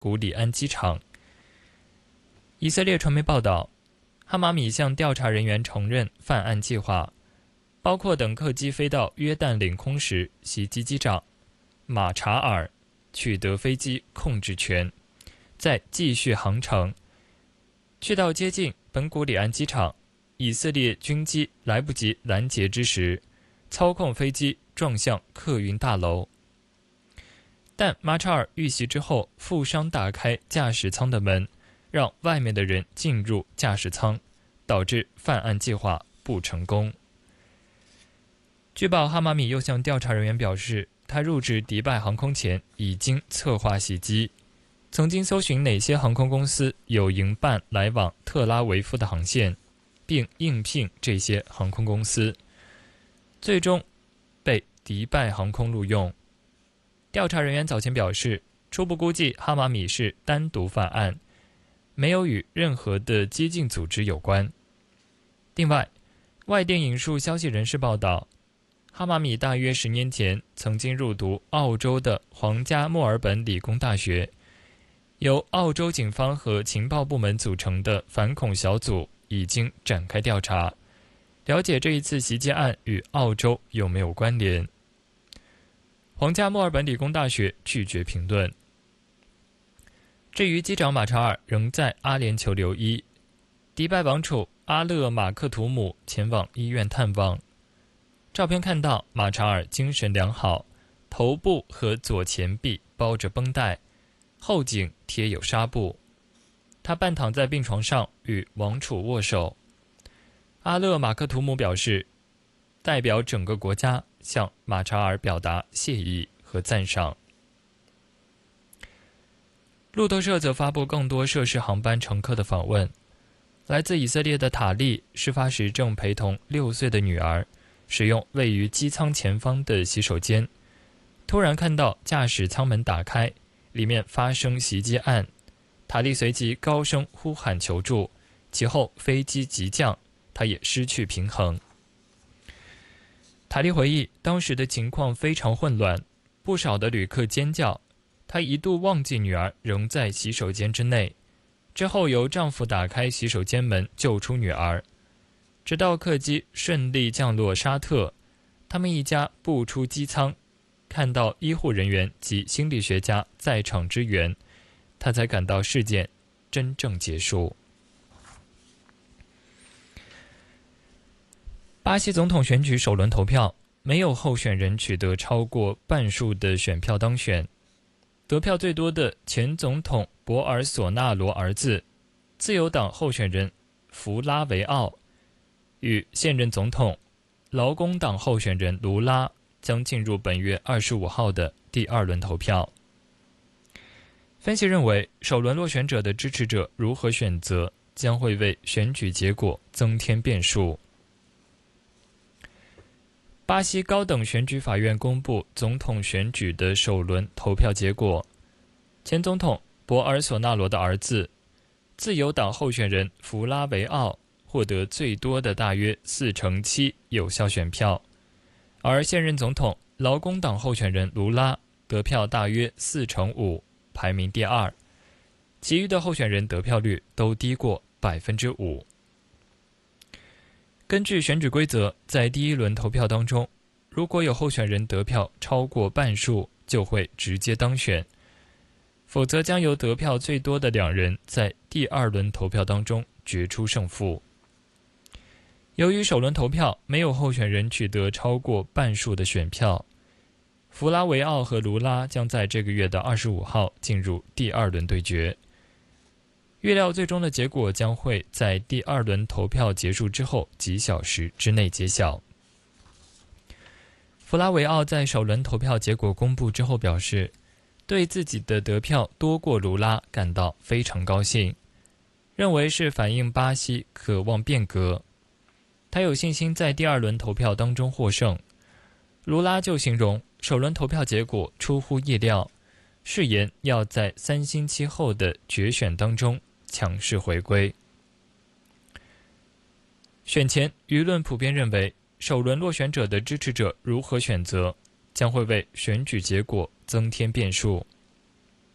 古里安机场。以色列传媒报道，哈马米向调查人员承认犯案计划，包括等客机飞到约旦领空时袭击机长马查尔，取得飞机控制权，再继续航程，去到接近本古里安机场，以色列军机来不及拦截之时，操控飞机撞向客运大楼。但马查尔遇袭之后，负伤打开驾驶舱的门，让外面的人进入驾驶舱，导致犯案计划不成功。据报，哈马米又向调查人员表示，他入职迪拜航空前已经策划袭击，曾经搜寻哪些航空公司有营办来往特拉维夫的航线，并应聘这些航空公司，最终被迪拜航空录用。调查人员早前表示，初步估计哈马米是单独犯案，没有与任何的激进组织有关。另外，外电引述消息人士报道，哈马米大约10年前曾经入读澳洲的皇家墨尔本理工大学，由澳洲警方和情报部门组成的反恐小组已经展开调查，了解这一次袭击案与澳洲有没有关联。皇家墨尔本理工大学拒绝评论。至于机长马查尔仍在阿联酋留医，迪拜王储阿勒马克图姆前往医院探望。照片看到马查尔精神良好，头部和左前臂包着绷带，后颈贴有纱布。他半躺在病床上与王储握手。阿勒马克图姆表示，代表整个国家向马查尔表达谢意和赞赏。路透社则发布更多涉事航班乘客的访问。来自以色列的塔利事发时正陪同6岁的女儿使用位于机舱前方的洗手间，突然看到驾驶舱门打开，里面发生袭击案。塔利随即高声呼喊求助，其后飞机急降，他也失去平衡。塔利回忆，当时的情况非常混乱，不少的旅客尖叫，他一度忘记女儿仍在洗手间之内，之后由丈夫打开洗手间门救出女儿。直到客机顺利降落沙特，他们一家步出机舱，看到医护人员及心理学家在场支援，他才感到事件真正结束。巴西总统选举首轮投票，没有候选人取得超过半数的选票当选。得票最多的前总统博尔索纳罗儿子、自由党候选人弗拉维奥与现任总统劳工党候选人卢拉将进入本月25号的第2轮投票。分析认为，首轮落选者的支持者如何选择，将会为选举结果增添变数。巴西高等选举法院公布总统选举的首轮投票结果，前总统博尔索纳罗的儿子、自由党候选人弗拉维奥获得最多的大约7%有效选票，而现任总统劳工党候选人卢拉得票大约5%，排名第2，其余的候选人得票率都低过5%。根据选举规则，在第1轮投票当中，如果有候选人得票超过半数，就会直接当选，否则将由得票最多的2人在第2轮投票当中决出胜负。由于首轮投票没有候选人取得超过半数的选票，弗拉维奥和卢拉将在这个月的25号进入第2轮对决。预料最终的结果将会在第2轮投票结束之后几小时之内揭晓。弗拉维奥在首轮投票结果公布之后表示，对自己的得票多过卢拉感到非常高兴，认为是反映巴西渴望变革。他有信心在第2轮投票当中获胜。卢拉就形容首轮投票结果出乎意料，誓言要在3星期后的决选当中强势回归。选前，舆论普遍认为，首轮落选者的支持者如何选择，将会为选举结果增添变数。